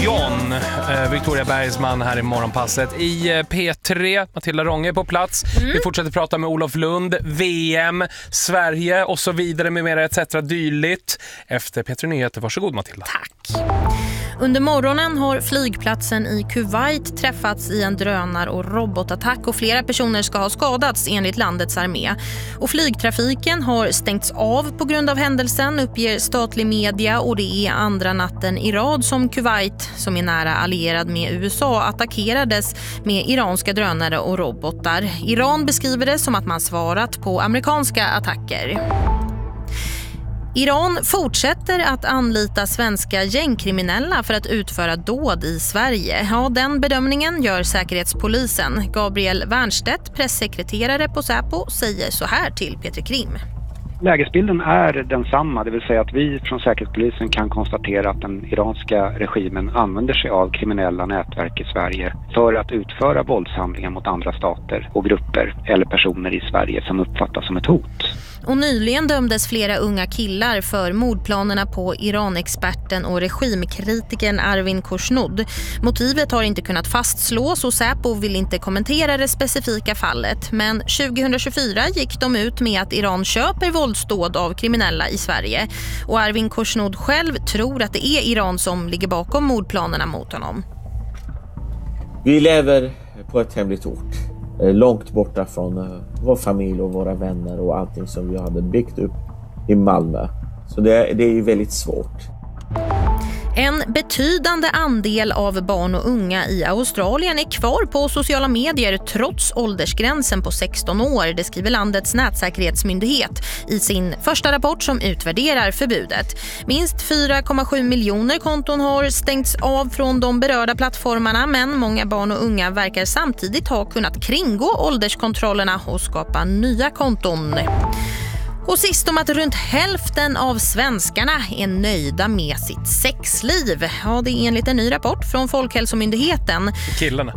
John, Victoria Bergsman här i Morgonpasset i P3. Matilda Ronge är på plats. Vi fortsätter prata med Olof Lund, VM, Sverige och så vidare med mera etc. dyligt. Efter P3 Nyheter, varsågod Matilda. Tack. Under morgonen har flygplatsen i Kuwait träffats i en drönar- och robotattack och flera personer ska ha skadats enligt landets armé. Och flygtrafiken har stängts av på grund av händelsen, uppger statlig media, och det är andra natten i rad som Kuwait, som är nära allierad med USA, attackerades med iranska drönare och robotar. Iran beskriver det som att man svarat på amerikanska attacker. Iran fortsätter att anlita svenska gängkriminella för att utföra dåd i Sverige. Ja, den bedömningen gör Säkerhetspolisen. Gabriel Wernstedt, pressekreterare på Säpo, säger så här till Peter Krim. Lägesbilden är densamma, det vill säga att vi från Säkerhetspolisen kan konstatera att den iranska regimen använder sig av kriminella nätverk i Sverige för att utföra våldshandlingar mot andra stater och grupper eller personer i Sverige som uppfattas som ett hot. Och nyligen dömdes flera unga killar för mordplanerna på Iran-experten och regimkritiken Arvin Khoshnoud. Motivet har inte kunnat fastslås och Säpo vill inte kommentera det specifika fallet. Men 2024 gick de ut med att Iran köper våldsdåd av kriminella i Sverige. Och Arvin Khoshnoud själv tror att det är Iran som ligger bakom mordplanerna mot honom. Vi lever på ett hemligt ort. Långt borta från vår familj och våra vänner och allting som vi hade byggt upp i Malmö. Så det är ju väldigt svårt. En betydande andel av barn och unga i Australien är kvar på sociala medier trots åldersgränsen på 16 år. Det skriver landets nätsäkerhetsmyndighet i sin första rapport som utvärderar förbudet. Minst 4,7 miljoner konton har stängts av från de berörda plattformarna, men många barn och unga verkar samtidigt ha kunnat kringgå ålderskontrollerna och skapa nya konton. Och sist om att runt hälften av svenskarna är nöjda med sitt sexliv. Ja, det är enligt en ny rapport från Folkhälsomyndigheten. Killarna.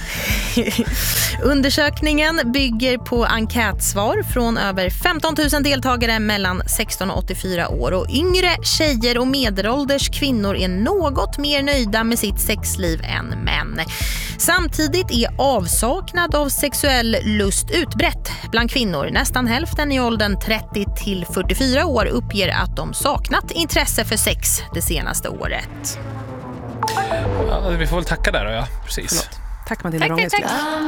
Undersökningen bygger på enkätsvar från över 15 000 deltagare mellan 16 och 84 år. Och yngre tjejer och medelålders kvinnor är något mer nöjda med sitt sexliv än män. Samtidigt är avsaknad av sexuell lust utbrett bland kvinnor. Nästan hälften i åldern 30 till 44 år uppger att de saknat intresse för sex det senaste året. Ja, vi får väl tacka där då, ja. Precis. Tack Matilda Ronge.